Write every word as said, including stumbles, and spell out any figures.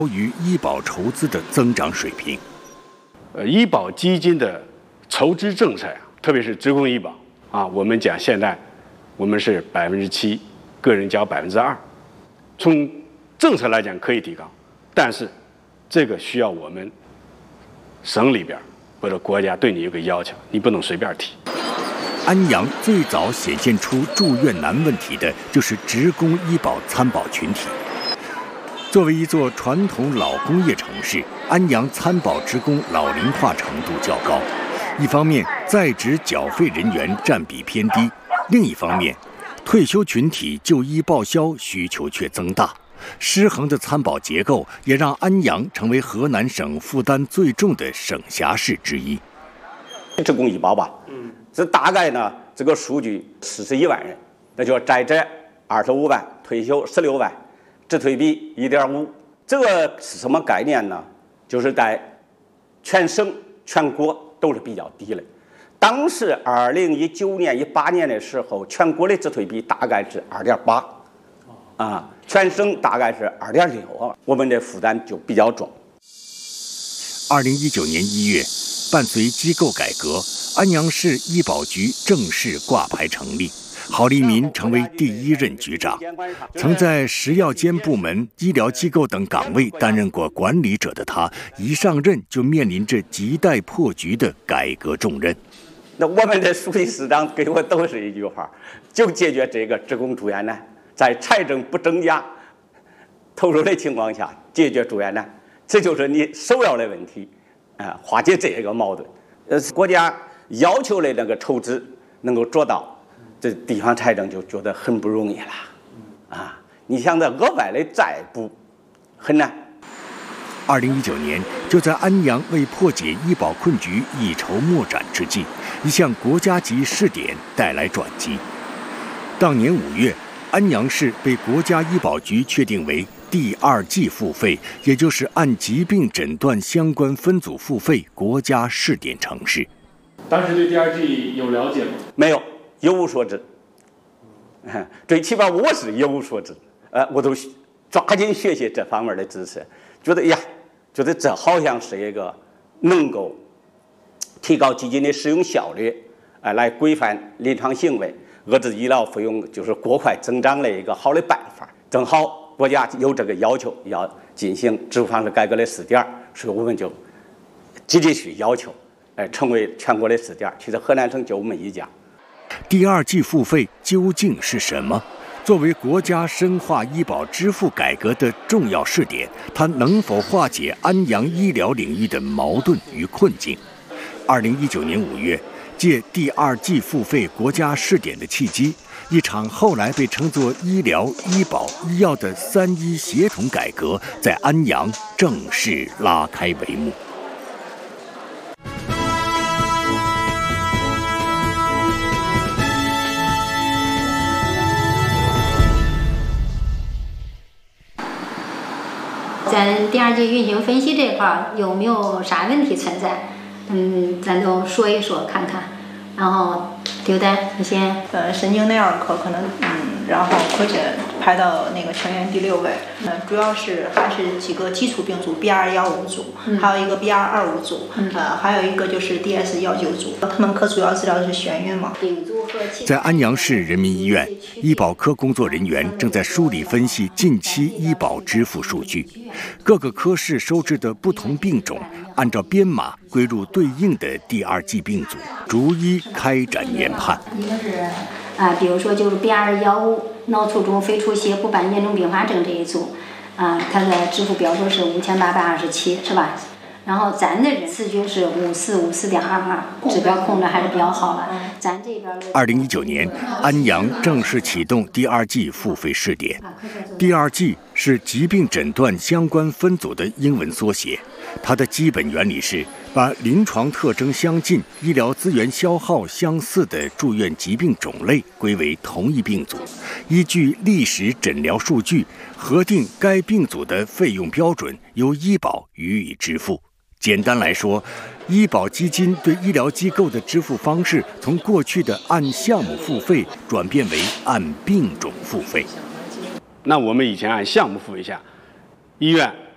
于医保筹资的增长水平。 呃，医保基金的筹资政策呀，特别是职工医保啊，我们讲现在我们是百分之七，个人交百分之二，从政策来讲可以提高，但是这个需要我们省里边或者国家对你有个要求，你不能随便提。 安阳最早显现出住院难问题的就是职工医保参保群体。作为一座传统老工业城市，安阳参保职工老龄化程度较高。一方面，在职缴费人员占比偏低；另一方面，退休群体就医报销需求却增大。失衡的参保结构也让安阳成为河南省负担最重的省辖市之一。 职工医保吧，嗯，这大概呢，这个数据四十一万人，那就在职二十五万，退休十六万。职退比 一点五， 这个是什么概念呢？就是在全省全国都是比较低的。当时二零一九年一八年的时候，全国的职退比大概是 二点八， 啊，全省大概是 二点六， 我们的负担就比较重。 二零一九年一月，伴随机构改革，安阳市医保局正式挂牌成立。郝立民成为第一任局长，曾在食药监部门、医疗机构等岗位担任过管理者的他，一上任就面临着亟待破局的改革重任。 那我们的书记市长给我都是一句话，就解决这个职工住院难，在财政不增加投入的情况下解决住院难，这就是你首要的问题啊，化解这个矛盾。呃，国家要求的那个筹资能够做到。这地方财政就觉得很不容易了，啊！你想在额外的再补，很难。 二零一九年，就在安阳为破解医保困局一筹莫展之际，一项国家级试点带来转机。当年五月，安阳市被国家医保局确定为第二季付费，也就是按疾病诊断相关分组付费国家试点城市。 当时对第二季有了解吗？ 没有。一无所知，最起码我是一无所知，呃，我都抓紧学习这方面的知识，觉得呀，觉得这好像是一个能够提高基金的使用效率，呃，来规范临床行为、遏制医疗费用就是过快增长的一个好的办法。正好国家有这个要求，要进行支付方式改革的试点，所以我们就积极去要求，呃，成为全国的试点。其实河南省就我们一家。 第二季付费究竟是什么？作为国家深化医保支付改革的重要试点，它能否化解安阳医疗领域的矛盾与困境？二零一九年五月，借第二季付费国家试点的契机，一场后来被称作医疗、医保、医药的三医协同改革，在安阳正式拉开帷幕。 咱第二季运行分析这块儿有没有啥问题存在？嗯，咱都说一说看看。然后刘丹，你先。 呃，神经内耳科可能嗯，然后科诊排到那个全院第六位。呃，主要是还是几个基础病组 B 二幺五组，嗯、还有一个 B 二二五组，嗯、呃，还有一个就是 D S 幺九组。他们科主要治疗的是眩晕嘛。 在安阳市人民医院，医保科工作人员正在梳理分析近期医保支付数据，各个科室收治的不同病种，按照编码归入对应的第二季病组，逐一开展研判。 一个是啊、呃，比如说就是 B 二幺五脑卒中非出血不伴严重并发症这一组，啊、呃，它的支付标准是五千八百二十七，是吧？然后咱的人次均是五四五四点二二，指标控制还是比较好的。咱这边二零一九年，安阳正式启动第二季付费试点。第二季是疾病诊断相关分组的英文缩写，它的基本原理是把临床特征相近、医疗资源消耗相似的住院疾病种类归为同一病组，依据历史诊疗数据核定该病组的费用标准，由医保予以支付。简单来说，医保基金对医疗机构的支付方式从过去的按项目付费转变为按病种付费。 那我们以前按项目付一下，医院